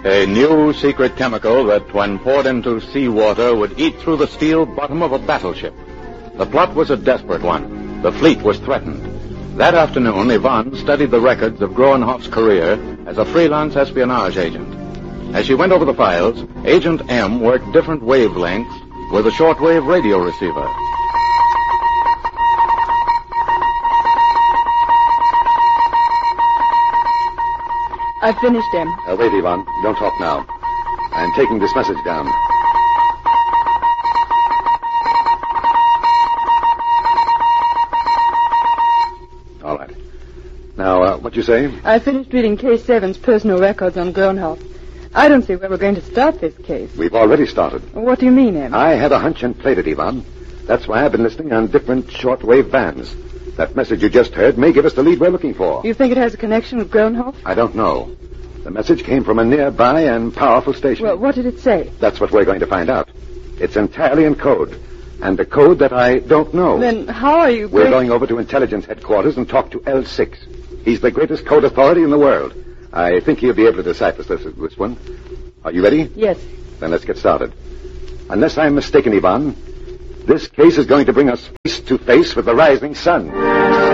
A new secret chemical that, when poured into seawater, would eat through the steel bottom of a battleship. The plot was a desperate one. The fleet was threatened. That afternoon, Yvonne studied the records of Groenhoff's career as a freelance espionage agent. As she went over the files, Agent M worked different wavelengths with a shortwave radio receiver. I've finished him. Wait, Yvonne. Don't talk now. I'm taking this message down. All right. Now, what you say? I finished reading Case 7's personal records on Groenhoff. I don't see where we're going to start this case. We've already started. What do you mean, Em? I had a hunch and played it, Yvonne. That's why I've been listening on different shortwave bands. That message you just heard may give us the lead we're looking for. You think it has a connection with Groenhoff? I don't know. The message came from a nearby and powerful station. Well, what did it say? That's what we're going to find out. It's entirely in code. And a code that I don't know. Then how are you We're going over to intelligence headquarters and talk to L6. He's the greatest code authority in the world. I think he'll be able to decipher this one. Are you ready? Yes. Then let's get started. Unless I'm mistaken, Yvonne, this case is going to bring us face to face with the rising sun.